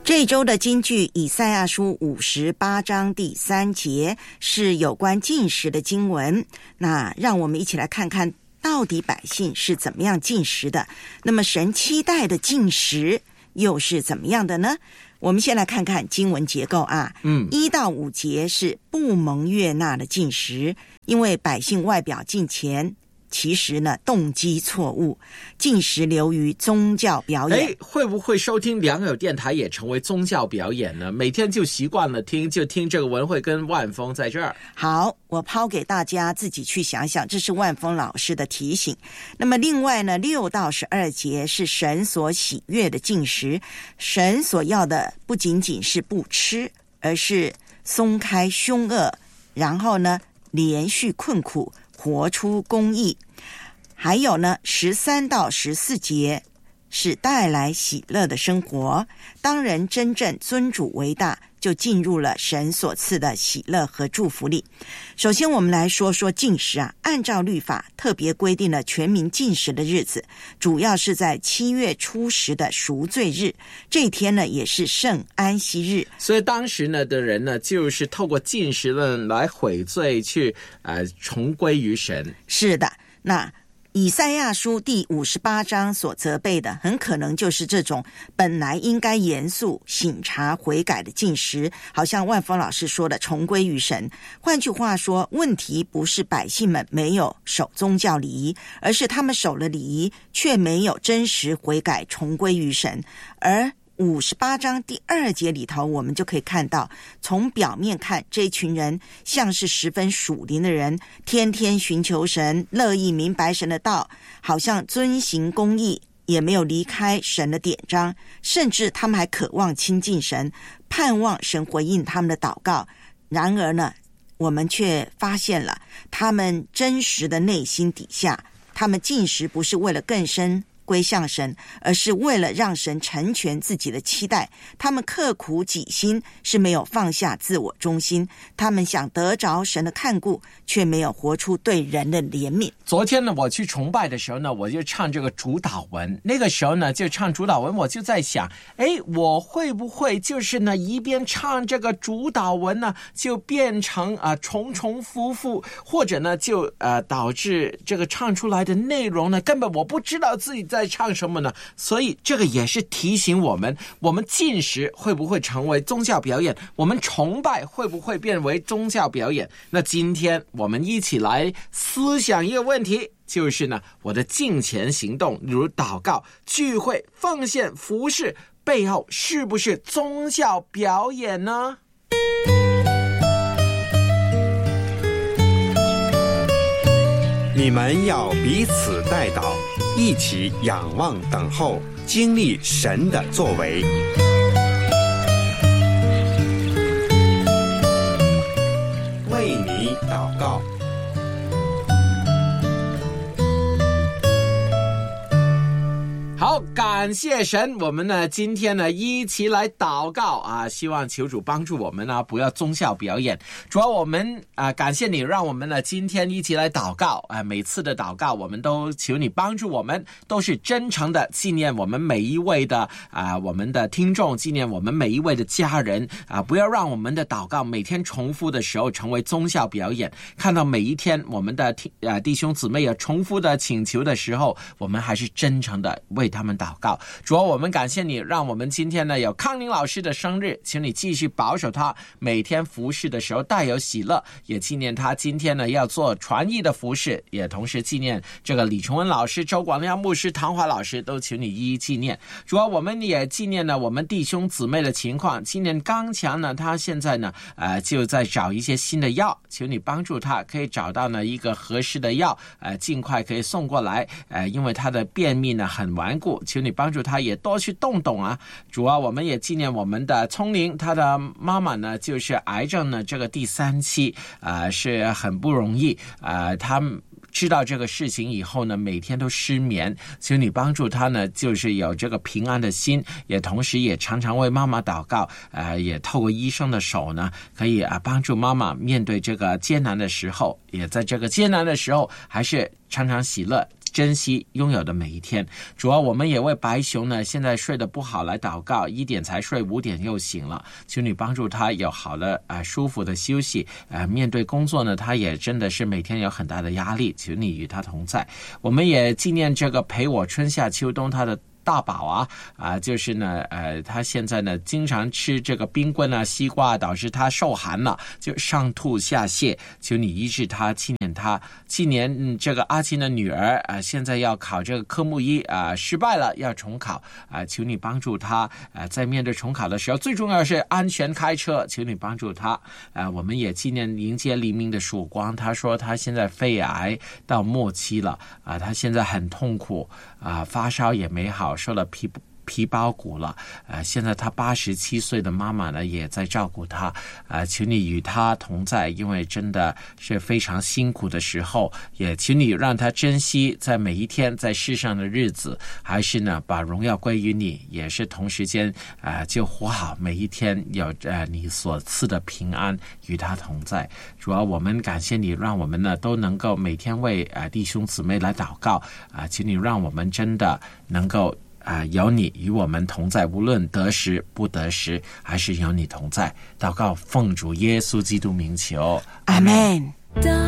这一周的金句以赛亚书58章第3节是有关禁食的经文。那让我们一起来看看到底百姓是怎么样禁食的，那么神期待的禁食又是怎么样的呢？我们先来看看经文结构啊。1到5节是不蒙悦纳的禁食，因为百姓外表敬虔，其实呢动机错误，禁食流于宗教表演。 会不会收听良友电台也成为宗教表演呢？每天就习惯了听这个文慧跟万峰在这儿。 好，我抛给大家自己去想想，这是万峰老师的提醒。那么另外呢，6到12节是神所喜悦的禁食，神所要的不仅仅是不吃，而是松开凶恶，然后呢连续困苦，活出公义。还有呢13到14节是带来喜乐的生活，当人真正尊主为大，就进入了神所赐的喜乐和祝福里。首先我们来说说禁食啊，按照律法特别规定了全民禁食的日子，主要是在7月初10的赎罪日，这一天呢也是圣安息日。 所以当时呢的人呢，就是透过禁食呢来悔罪，去重归于神。 是的，那以赛亚书第58章所责备的，很可能就是这种本来应该严肃省察悔改的禁食，好像万峰老师说的重归于神。换句话说，问题不是百姓们没有守宗教礼仪，而是他们守了礼仪，却没有真实悔改重归于神。而58章第2节里头，我们就可以看到，从表面看，这一群人像是十分属灵的人，天天寻求神，乐意明白神的道，好像遵行公义，也没有离开神的典章，甚至他们还渴望亲近神，盼望神回应他们的祷告。然而呢，我们却发现了他们真实的内心底下，他们禁食不是为了更深归向神，而是为了让神成全自己的期待。他们刻苦己心，是没有放下自我中心，他们想得着神的看顾，却没有活出对人的怜悯。 昨天呢，我去崇拜的时候呢，我就唱这个主祷文，那个时候呢就唱主祷文，我就在想，我会不会就是呢一边唱这个主祷文呢，就变成重重复复，或者呢就导致这个唱出来的内容呢，根本我不知道自己在唱什么呢？所以这个也是提醒我们禁食会不会成为宗教表演？我们崇拜会不会变为宗教表演？那今天我们一起来思想一个问题，就是呢，我的敬虔行动，如祷告、聚会、奉献、服事，背后是不是宗教表演呢？ 你们要彼此代祷，一起仰望等候，经历神的作为。为你祷告。 好，感谢神，我们呢今天呢一起来祷告啊，希望求主帮助我们呢不要宗教表演。主要我们感谢你，让我们呢今天一起来祷告每次的祷告我们都求你帮助我们，都是真诚的纪念我们每一位的我们的听众，纪念我们每一位的家人不要让我们的祷告每天重复的时候成为宗教表演。看到每一天我们的弟兄姊妹有重复的请求的时候，我们还是真诚的为他们祷告。主要我们感谢你，让我们今天呢有康宁老师的生日，请你继续保守他每天服事的时候带有喜乐，也纪念他今天呢要做传译的服事，也同时纪念这个李崇文老师、周广亮牧师、唐华老师，都请你一一纪念。主要我们也纪念呢我们弟兄姊妹的情况，纪念刚强呢，他现在呢就在找一些新的药，求你帮助他可以找到呢一个合适的药尽快可以送过来因为他的便秘呢很顽固，求你帮助他也多去动动啊。主要我们也纪念我们的聪玲，他的妈妈呢就是癌症呢这个第3期是很不容易他知道这个事情以后呢，每天都失眠，求你帮助他呢，就是有这个平安的心，也同时也常常为妈妈祷告，也透过医生的手呢，可以帮助妈妈面对这个艰难的时候，也在这个艰难的时候，还是常常喜乐。 珍惜拥有的每一天。主啊，我们也为白熊呢现在睡得不好来祷告，1点才睡，5点又醒了，求你帮助他有好的舒服的休息。面对工作呢，他也真的是每天有很大的压力，求你与他同在。我们也纪念这个陪我春夏秋冬他的大宝就是呢他现在呢经常吃这个冰棍西瓜，导致他受寒了，就上吐下泻，求你医治他，纪念他。纪念这个阿琴的女儿现在要考这个科目1失败了，要重考求你帮助他在面对重考的时候，最重要的是安全开车，求你帮助他我们也纪念迎接黎明的曙光，他说他现在肺癌到末期了他现在很痛苦发烧也没好，受了皮包骨了现在他87岁的妈妈呢也在照顾他求你与他同在，因为真的是非常辛苦的时候，也求你让他珍惜在每一天在世上的日子，还是呢把荣耀归于你，也是同时间就活好每一天，有你所赐的平安与他同在。主要我们感谢你，让我们呢都能够每天为弟兄姊妹来祷告请你让我们真的能够有你与我们同在，无论得时不得时，还是有你同在。祷告奉主耶稣基督名求， 阿们。